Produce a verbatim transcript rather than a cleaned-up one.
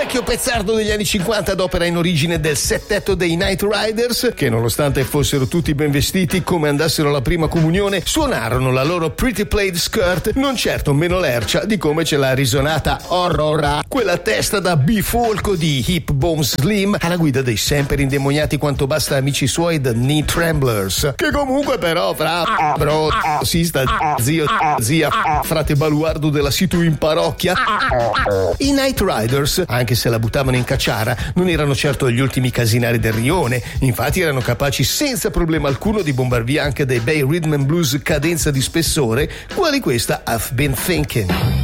vecchio pezzardo degli anni cinquanta ad opera in origine del settetto dei Night Riders, che nonostante fossero tutti ben vestiti come andassero alla prima comunione, suonarono la loro Pretty Plaid Skirt non certo meno lercia di come ce l'ha risonata Aurora, quella testa da bifolco di Hip Bomb Slim alla guida dei sempre indemoniati quanto basta amici suoi The Knee Tremblers, che comunque però fra bro, sista, zio, zia, frate baluardo della situ in parrocchia, i Night Riders, anche se la buttavano in cacciara, non erano certo gli ultimi casinari del rione. Infatti erano capaci senza problema alcuno di bombar via anche dei bei rhythm and blues cadenza di spessore, quali questa I've Been Thinking.